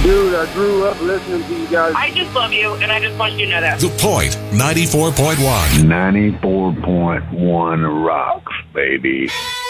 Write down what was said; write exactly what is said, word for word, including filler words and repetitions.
Dude, I grew up listening to you guys. I just love you, and I just want you to know that. The Point, ninety-four point one. ninety-four point one rocks, baby.